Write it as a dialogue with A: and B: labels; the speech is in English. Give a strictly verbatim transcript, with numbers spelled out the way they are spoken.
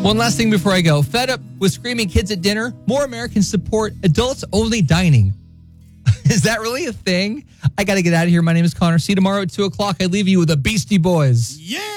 A: One last thing before I go. Fed up with screaming kids at dinner? More Americans support adults-only dining. Is that really a thing? I got to get out of here. My name is Connor. See you tomorrow at two o'clock. I leave you with the Beastie Boys.
B: Yeah!